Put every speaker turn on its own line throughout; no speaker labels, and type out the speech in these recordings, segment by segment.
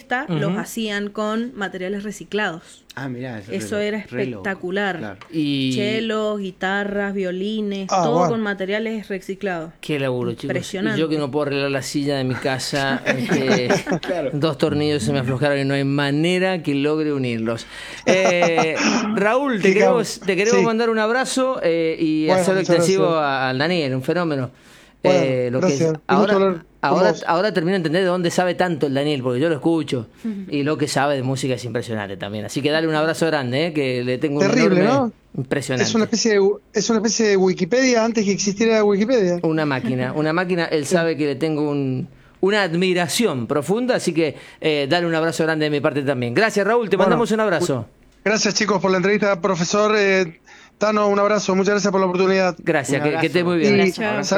orquesta los hacían con materiales reciclados.
Ah, mirá,
eso era espectacular.
Claro.
Y
Chelos, guitarras, violines, todo con materiales reciclados.
Qué laburo, chicos.
Impresionante.
Y yo que no puedo arreglar la silla de mi casa, claro. 2 tornillos se me aflojaron y no hay manera que logre unirlos. Raúl, te queremos mandar un abrazo y hacerlo extensivo al Daniel, un fenómeno.
Bueno,
lo que es, ahora termino de entender de dónde sabe tanto el Daniel, porque yo lo escucho y lo que sabe de música es impresionante también. Así que dale un abrazo grande, que le tengo
terrible,
un enorme,
¿no?
Impresionante.
Es una especie de Wikipedia antes que existiera Wikipedia.
Una máquina. Él sabe que le tengo una admiración profunda, así que dale un abrazo grande de mi parte también. Gracias, Raúl, te mandamos un abrazo.
Gracias, chicos, por la entrevista, profesor. Tano, un abrazo, muchas gracias por la oportunidad.
Gracias, que estés muy bien.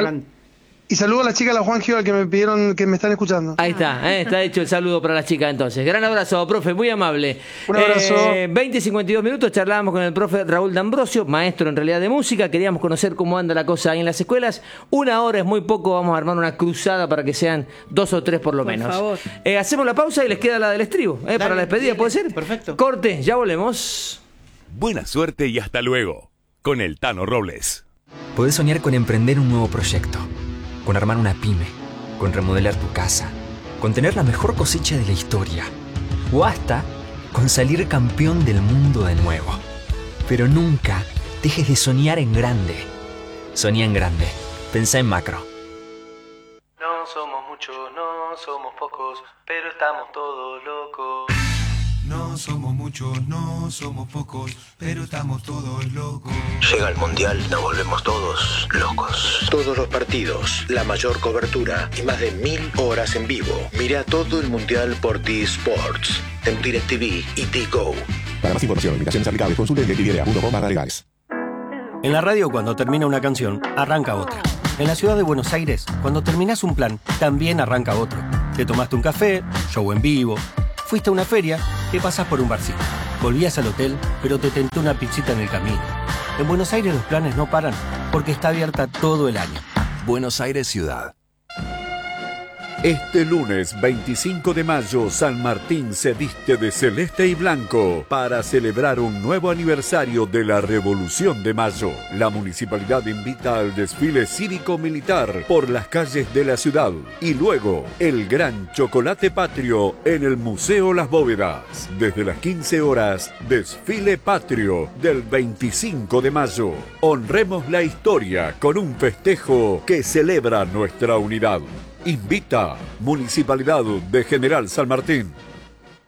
Y saludo a la chica, a la Juan Gio, que me pidieron, que me están escuchando.
Ahí está hecho el saludo para la chica entonces. Gran abrazo, profe, muy amable.
Un abrazo.
20:52 minutos, charlábamos con el profe Raúl D'Ambrosio, maestro en realidad de música. Queríamos conocer cómo anda la cosa ahí en las escuelas. 1 hora es muy poco, vamos a armar una cruzada para que sean 2 o 3 por lo menos.
Por favor.
Hacemos la pausa y les queda la del estribo, para la despedida, ¿puede ser?
Perfecto.
Corte, ya volvemos.
Buena suerte y hasta luego, con el Tano Robles.
Podés soñar con emprender un nuevo proyecto, con armar una pyme, con remodelar tu casa, con tener la mejor cosecha de la historia, o hasta con salir campeón del mundo de nuevo. Pero nunca dejes de soñar en grande. Soñá en grande. Pensá en macro.
No somos muchos, no somos pocos, pero estamos todos locos.
No somos muchos, no somos pocos, pero estamos todos locos.
Llega el Mundial, nos volvemos todos locos. Todos los partidos, la mayor cobertura y más de 1000 horas en vivo. Mira todo el Mundial por T-Sports, en DirecTV y T-Go.
Para más información, limitaciones aplicables, consulte DirecTV.com/legales.
En la radio, cuando termina una canción, arranca otra. En la ciudad de Buenos Aires, cuando terminás un plan, también arranca otro. Te tomaste un café, show en vivo, fuiste a una feria, te pasás por un barcito. Volvías al hotel, pero te tentó una pizzita en el camino. En Buenos Aires los planes no paran, porque está abierta todo el año.
Buenos Aires Ciudad.
Este lunes 25 de mayo, San Martín se viste de celeste y blanco para celebrar un nuevo aniversario de la Revolución de Mayo. La municipalidad invita al desfile cívico-militar por las calles de la ciudad y luego el gran chocolate patrio en el Museo Las Bóvedas. Desde las 15 horas, desfile patrio del 25 de mayo. Honremos la historia con un festejo que celebra nuestra unidad. Invita Municipalidad de General San Martín.